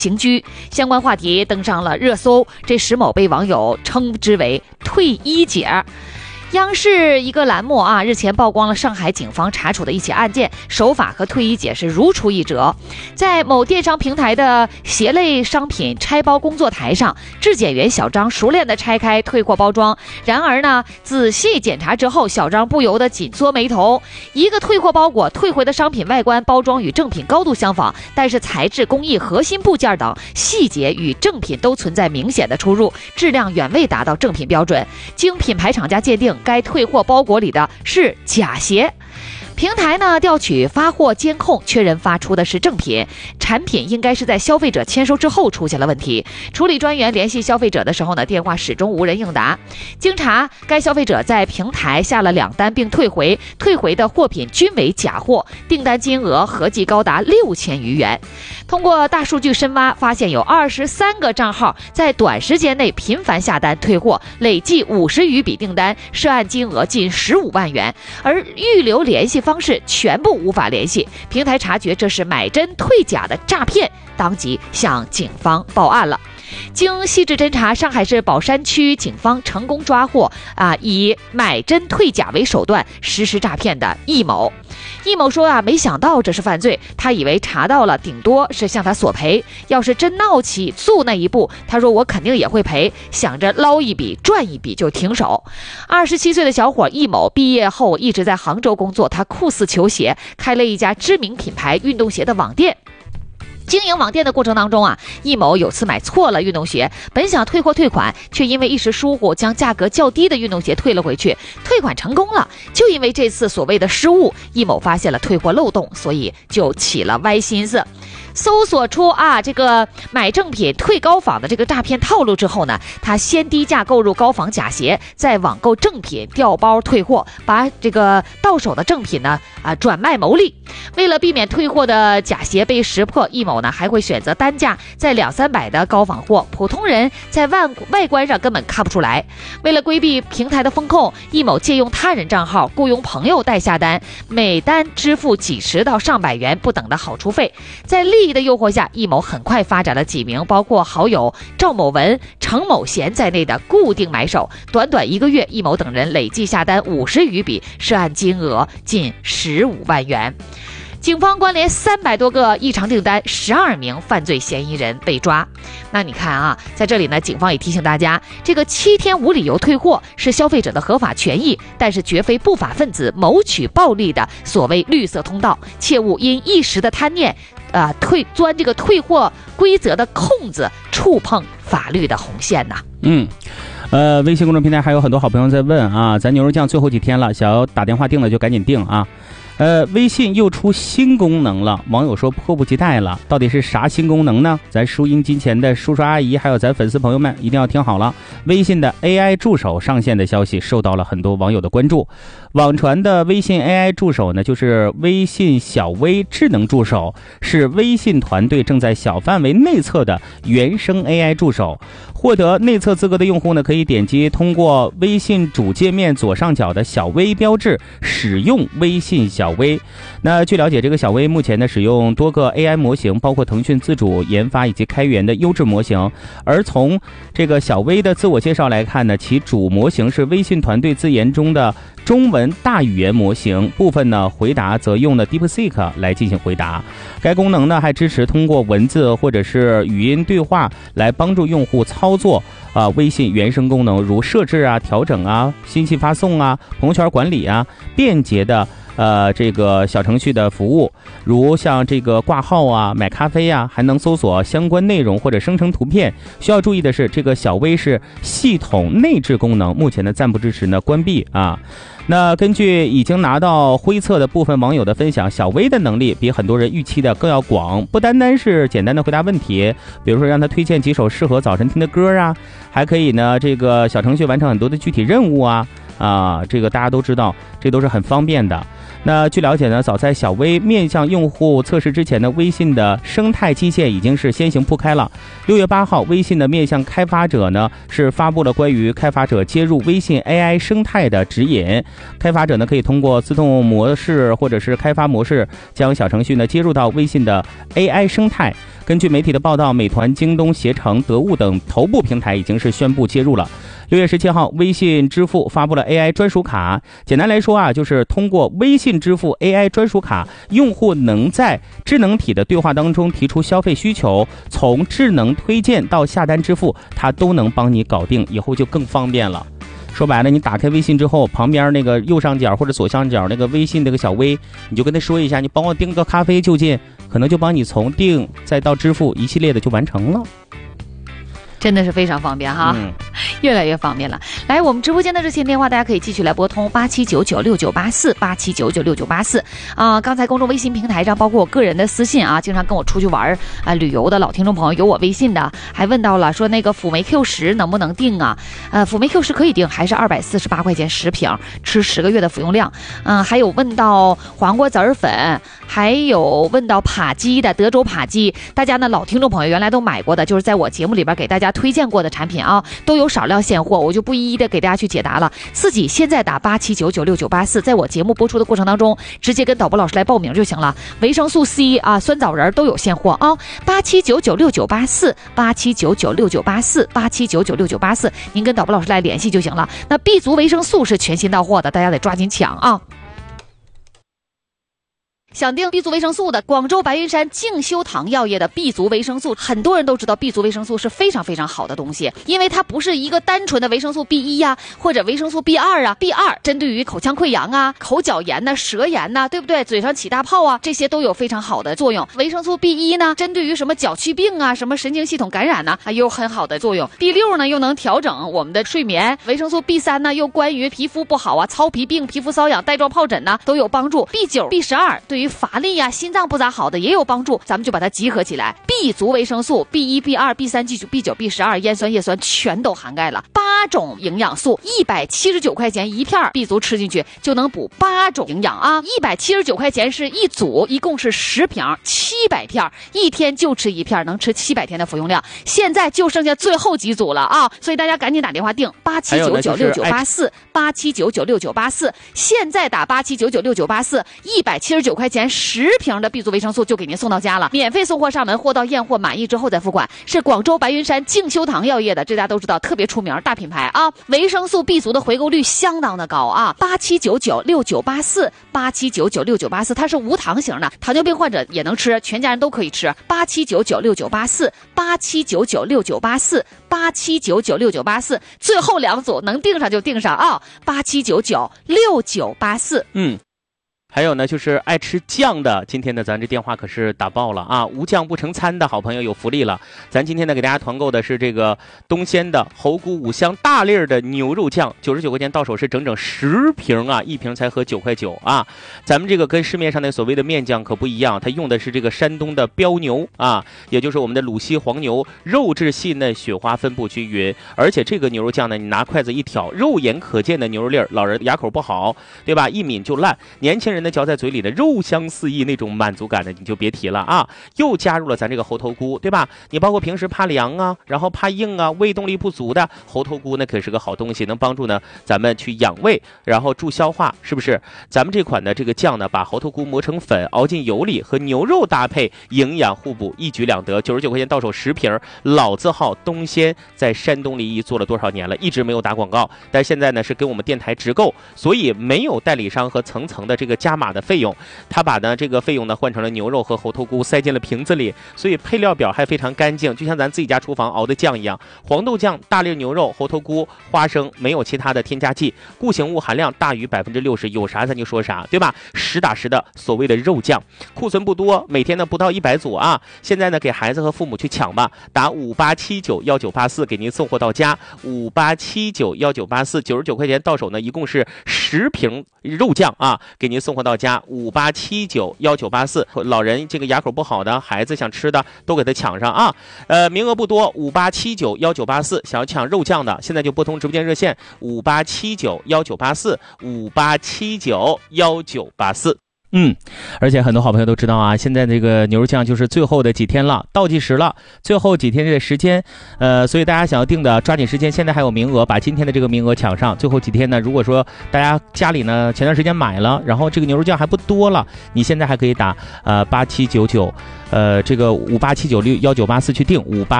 刑拘，相关话题登上了热搜。这石某被网友称之为退一姐。央视一个栏目啊，日前曝光了上海警方查处的一起案件，手法和退一姐是如出一辙。在某电商平台的鞋类商品拆包工作台上，质检员小张熟练地拆开退货包装，然而呢，仔细检查之后，小张不由得紧缩眉头。一个退货包裹退回的商品外观包装与正品高度相仿，但是材质、工艺、核心部件等细节与正品都存在明显的出入，质量远未达到正品标准。经品牌厂家鉴定，该退货包裹里的是假鞋。平台呢调取发货监控，确认发出的是正品，产品应该是在消费者签收之后出现了问题。处理专员联系消费者的时候呢，电话始终无人应答。经查，该消费者在平台下了2单并退回的货品均为假货，订单金额合计高达6000余元。通过大数据深挖，发现有23个账号在短时间内频繁下单退货，累计50余笔订单，涉案金额近15万元，而预留联系方式全部无法联系。平台察觉这是买真退假的诈骗，当即向警方报案了。经细致侦查，上海市宝山区警方成功抓获以买真退假为手段实施诈骗的易某。易某说没想到这是犯罪，他以为查到了顶多是向他索赔，要是真闹起诉那一步，他说我肯定也会赔，想着捞一笔赚一笔就停手。27岁的小伙易某毕业后一直在杭州工作，他酷似球鞋，开了一家知名品牌运动鞋的网店。经营网店的过程当中易某有次买错了运动鞋，本想退货退款，却因为一时疏忽将价格较低的运动鞋退了回去，退款成功了。就因为这次所谓的失误，易某发现了退货漏洞，所以就起了歪心思。搜索出这个买正品退高仿的这个诈骗套路之后呢，他先低价购入高仿假鞋，再网购正品调包退货，把这个到手的正品呢转卖牟利。为了避免退货的假鞋被识破，易某呢还会选择单价在200-300的高仿货，普通人在外观上根本看不出来。为了规避平台的风控，易某借用他人账号雇佣朋友代下单，每单支付几十到上百元不等的好处费。在利益的诱惑下，易某很快发展了几名包括好友赵某文、程某贤在内的固定买手。短短1个月，易某等人累计下单50余笔，涉案金额近15万元。警方关联300多个异常订单，12名犯罪嫌疑人被抓。那你看在这里呢，警方也提醒大家，这个7天无理由退货是消费者的合法权益，但是绝非不法分子谋取暴利的所谓绿色通道，切勿因一时的贪念钻这个退货规则的空子，触碰法律的红线呐。 微信公众平台还有很多好朋友在问咱牛肉酱最后几天了，想要打电话订的就赶紧订微信又出新功能了，网友说迫不及待了，到底是啥新功能呢？咱收音机前的叔叔阿姨还有咱粉丝朋友们一定要听好了，微信的 AI 助手上线的消息受到了很多网友的关注。网传的微信 AI 助手呢，就是微信小微智能助手，是微信团队正在小范围内测的原生 AI 助手。获得内测资格的用户呢，可以点击通过微信主界面左上角的小微标志使用微信小微。那据了解，这个小微目前呢使用多个 AI 模型，包括腾讯自主研发以及开源的优质模型。而从这个小微的自我介绍来看呢，其主模型是微信团队自研中的中文大语言模型，部分呢回答则用了 DeepSeek 来进行回答。该功能呢还支持通过文字或者是语音对话来帮助用户操作微信原生功能，如设置调整信息发送朋友圈管理便捷的这个小程序的服务，如像这个挂号买咖啡还能搜索相关内容或者生成图片。需要注意的是，这个小微是系统内置功能，目前的暂不支持呢关闭那根据已经拿到灰测的部分网友的分享，小微的能力比很多人预期的更要广，不单单是简单的回答问题，比如说让他推荐几首适合早晨听的歌还可以呢这个小程序完成很多的具体任务这个大家都知道，这都是很方便的。那据了解呢，早在小微面向用户测试之前呢，微信的生态基线已经是先行铺开了。6月8号，微信的面向开发者呢是发布了关于开发者接入微信 AI 生态的指引。 开发者呢可以通过自动模式或者是开发模式，将小程序呢接入到微信的 AI 生态。根据媒体的报道，美团、京东、携程、得物等头部平台已经是宣布接入了。6月17号，微信支付发布了 AI 专属卡。简单来说啊，就是通过微信支付 AI 专属卡，用户能在智能体的对话当中提出消费需求，从智能推荐到下单支付，它都能帮你搞定，以后就更方便了。说白了，你打开微信之后，旁边那个右上角或者左上角那个微信那个小微，你就跟他说一下，你帮我订个咖啡就近，可能就帮你从订再到支付一系列的就完成了。 真的是非常方便哈，越来越方便了。来，我们直播间的热线电话大家可以继续来拨通8799698487996984啊。刚才公众微信平台上，包括我个人的私信啊，经常跟我出去玩旅游的老听众朋友有我微信的，还问到了说那个辅酶 Q10能不能定啊？辅酶 Q10可以定，还是248块钱10瓶，吃10个月的服用量。还有问到黄瓜籽粉，还有问到扒鸡的德州扒鸡，大家呢老听众朋友原来都买过的，就是在我节目里边给大家推荐过的产品啊，都有少量现货，我就不一一的给大家去解答了。自己现在打87996984，在我节目播出的过程当中，直接跟导播老师来报名就行了。维生素 C 啊，酸枣仁都有现货啊，8799698487996984，您跟导播老师来联系就行了。那 B 族维生素是全新到货的，大家得抓紧抢啊！想订 B 族维生素的，广州白云山静修堂药业的 B 族维生素，很多人都知道 B 族维生素是非常非常好的东西，因为它不是一个单纯的维生素 B1 呀，或者维生素 B2 啊。B2 针对于口腔溃疡啊、口角炎呐、舌炎呐，对不对？嘴上起大泡啊，这些都有非常好的作用。维生素 B1 呢，针对于什么脚气病啊、什么神经系统感染呢，也有很好的作用。B6 呢，又能调整我们的睡眠。维生素 B3 呢，又关于皮肤不好啊、糙皮病、皮肤瘙痒、带状疱疹呢，都有帮助。B9、B12 对于乏力呀、心脏不咋好的也有帮助，咱们就把它集合起来。B 族维生素 B1、B2、B3、B9、B9、B12烟酸叶酸全都涵盖了8种营养素，179块钱一片 B 族吃进去就能补8种营养啊！179块钱是一组，一共是10瓶，700片，一天就吃一片，能吃700天的服用量。现在就剩下最后几组了啊！所以大家赶紧打电话订8799698487996984，现在打87996984，179块钱10瓶的 B 族维生素就给您送到家了，免费送货上门，货到验货满意之后再付款。是广州白云山静修堂药业的，这大家都知道，特别出名，大品牌啊。维生素 B 族的回购率相当的高啊，87996984，87996984，它是无糖型的，糖尿病患者也能吃，全家人都可以吃。87996984，87996984，87996984，最后2组能订上就订上啊，87996984。 还有呢，就是爱吃酱的，今天呢，咱这电话可是打爆了啊！无酱不成餐的好朋友有福利了。咱今天呢，给大家团购的是这个东鲜的猴菇5香大粒的牛肉酱，99块钱到手是整整10瓶啊，一瓶才合9块9啊。咱们这个跟市面上的所谓的面酱可不一样，它用的是这个山东的标牛啊，也就是我们的鲁西黄牛，肉质细嫩，雪花分布均匀，而且这个牛肉酱呢，你拿筷子一挑，肉眼可见的牛肉粒儿，老人牙口不好，对吧？一抿就烂，年轻人嚼在嘴里的肉香四溢，那种满足感的你就别提了啊！又加入了咱这个猴头菇，对吧？你包括平时怕凉啊，然后怕硬啊，胃动力不足的，猴头菇那可是个好东西，能帮助呢咱们去养胃，然后助消化，是不是？咱们这款的这个酱呢，把猴头菇磨成粉，熬进油里，和牛肉搭配，营养互补，一举两得。99块钱到手10瓶，老字号东鲜，在山东临沂做了多少年了，一直没有打广告，但现在呢是跟我们电台直购，所以没有代理商和层层的这个加码的费用，他把呢这个费用呢换成了牛肉和猴头菇，塞进了瓶子里，所以配料表还非常干净，就像咱自己家厨房熬的酱一样。黄豆酱、大粒牛肉、猴头菇、花生，没有其他的添加剂，固形物含量大于60%，有啥咱就说啥，对吧？实打实的所谓的肉酱，库存不多，每天呢不到100组啊。现在呢给孩子和父母去抢吧，打58791984给您送货到家，58791984，99块钱到手呢，一共是10瓶肉酱啊，给您送货到家，58791984，老人这个牙口不好的，孩子想吃的都给他抢上啊！名额不多，58791984，想要抢肉酱的，现在就拨通直播间热线58791984，58791984。 而且很多好朋友都知道啊，现在这个牛肉酱就是最后的几天了，倒计时了，最后几天的时间，所以大家想要订的抓紧时间，现在还有名额，把今天的这个名额抢上。最后几天呢，如果说大家家里呢前段时间买了，然后这个牛肉酱还不多了，你现在还可以打8799，这个5879619884去订58。